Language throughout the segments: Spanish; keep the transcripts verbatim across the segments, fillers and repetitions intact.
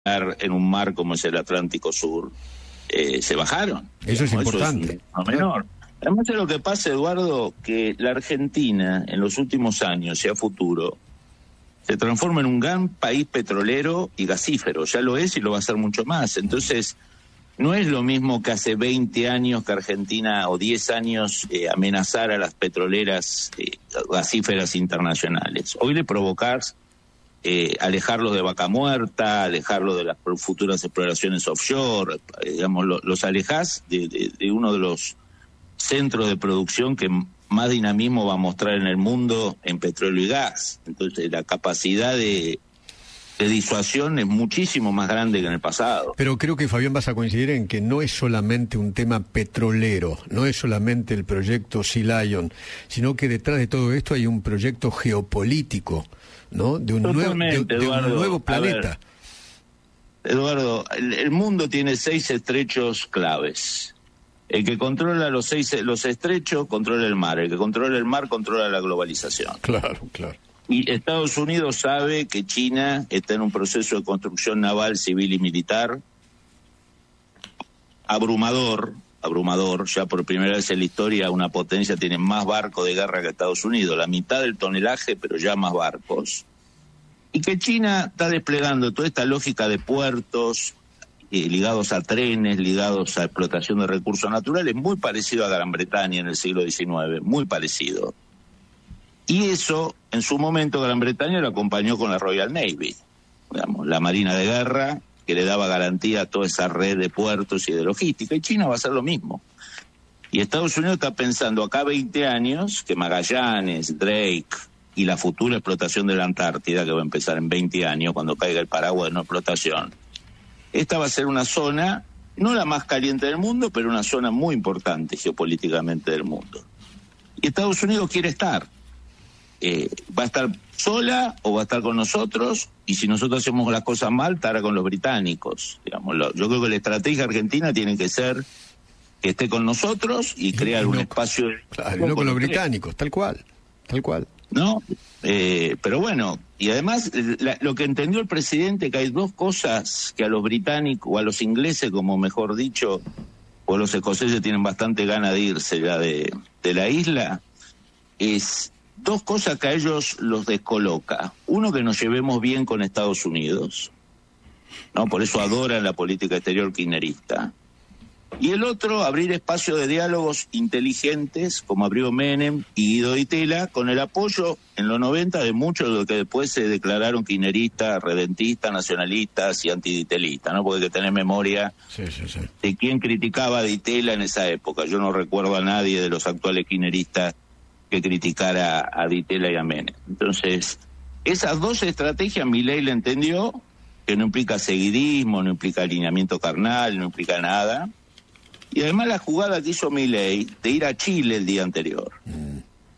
en un mar como es el Atlántico Sur, eh, se bajaron. Eso es importante. Eso es no menor. Además de lo que pasa, Eduardo, que la Argentina en los últimos años y a futuro se transforma en un gran país petrolero y gasífero. Ya lo es y lo va a ser mucho más. Entonces, no es lo mismo que hace veinte años que Argentina, o diez años, eh, amenazara a las petroleras eh, gasíferas internacionales. Hoy le provocás eh, alejarlos de Vaca Muerta, alejarlos de las futuras exploraciones offshore, eh, digamos, lo, los alejás de, de, de uno de los centros de producción que más dinamismo va a mostrar en el mundo en petróleo y gas. Entonces, la capacidad de... de disuasión es muchísimo más grande que en el pasado. Pero creo que, Fabián, vas a coincidir en que no es solamente un tema petrolero, no es solamente el proyecto Sea Lion, sino que detrás de todo esto hay un proyecto geopolítico, ¿no? De un, nuevo, de, de Eduardo, un nuevo planeta. Ver, Eduardo, el, el mundo tiene seis estrechos claves. El que controla los seis los estrechos controla el mar, el que controla el mar controla la globalización. Claro, claro. Y Estados Unidos sabe que China está en un proceso de construcción naval, civil y militar abrumador, abrumador. Ya por primera vez en la historia una potencia tiene más barcos de guerra que Estados Unidos, la mitad del tonelaje, pero ya más barcos. Y que China está desplegando toda esta lógica de puertos eh, ligados a trenes, ligados a explotación de recursos naturales, muy parecido a Gran Bretaña en el siglo diecinueve, muy parecido. Y eso, en su momento, Gran Bretaña lo acompañó con la Royal Navy, digamos, la Marina de Guerra, que le daba garantía a toda esa red de puertos y de logística, y China va a hacer lo mismo. Y Estados Unidos está pensando acá veinte años que Magallanes, Drake y la futura explotación de la Antártida, que va a empezar en veinte años, cuando caiga el paraguas de no explotación, esta va a ser una zona, no la más caliente del mundo, pero una zona muy importante geopolíticamente del mundo. Y Estados Unidos quiere estar. Eh, va a estar sola o va a estar con nosotros, y si nosotros hacemos las cosas mal, estará con los británicos. Digamos, lo, yo creo que la estrategia argentina tiene que ser que esté con nosotros y, y crear y no, un espacio... Claro, y no con los británicos, tal cual, tal cual. ¿No? Eh, pero bueno, y además la, lo que entendió el presidente, que hay dos cosas que a los británicos, o a los ingleses, como mejor dicho, o los escoceses tienen bastante ganas de irse ya de, de la isla, es... dos cosas que a ellos los descoloca. Uno, que nos llevemos bien con Estados Unidos, ¿no? Por eso adoran la política exterior kirchnerista. Y el otro, abrir espacios de diálogos inteligentes, como abrió Menem y Guido Di Tella, con el apoyo en los noventa de muchos de los que después se declararon kirchneristas, redentistas, nacionalistas y antiditelistas, ¿no? Porque hay que tener memoria sí, sí, sí. de quién criticaba a Di Tella en esa época. Yo no recuerdo a nadie de los actuales kirchneristas que criticara a Di Tella y a Menem. Entonces, esas dos estrategias Milei le entendió, que no implica seguidismo, no implica alineamiento carnal, no implica nada. Y además la jugada que hizo Milei de ir a Chile el día anterior. Mm.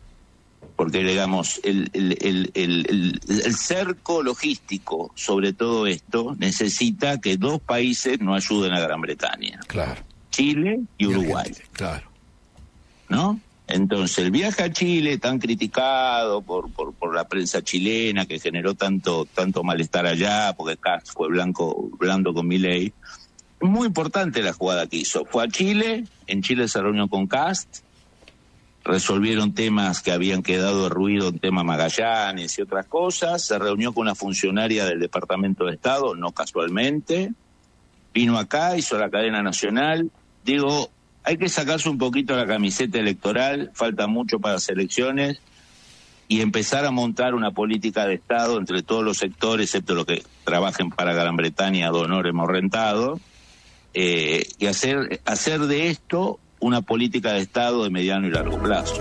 Porque, digamos, el, el, el, el, el, el cerco logístico sobre todo esto necesita que dos países no ayuden a Gran Bretaña. Claro. Chile y Uruguay. Y claro. ¿No? Entonces, el viaje a Chile, tan criticado por, por, por la prensa chilena, que generó tanto, tanto malestar allá, porque Kast fue blanco, blando con Milei, es muy importante la jugada que hizo. Fue a Chile, en Chile se reunió con Kast, resolvieron temas que habían quedado de ruido, en tema Magallanes y otras cosas, se reunió con una funcionaria del Departamento de Estado, no casualmente, vino acá, hizo la cadena nacional, digo... Hay que sacarse un poquito la camiseta electoral, falta mucho para las elecciones, y empezar a montar una política de Estado entre todos los sectores, excepto los que trabajen para Gran Bretaña, de honor hemos rentado, eh, y hacer, hacer de esto una política de Estado de mediano y largo plazo.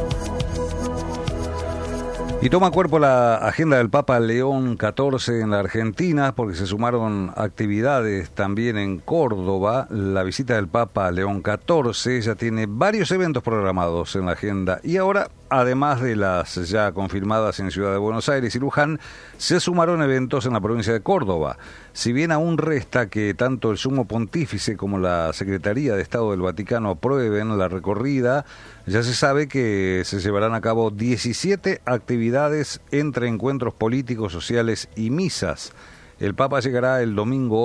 Y toma cuerpo la agenda del Papa León catorce en la Argentina, porque se sumaron actividades también en Córdoba. La visita del Papa León catorce ya tiene varios eventos programados en la agenda. Y ahora, además de las ya confirmadas en Ciudad de Buenos Aires y Luján, se sumaron eventos en la provincia de Córdoba. Si bien aún resta que tanto el Sumo Pontífice como la Secretaría de Estado del Vaticano aprueben la recorrida, ya se sabe que se llevarán a cabo diecisiete actividades entre encuentros políticos, sociales y misas. El Papa llegará el domingo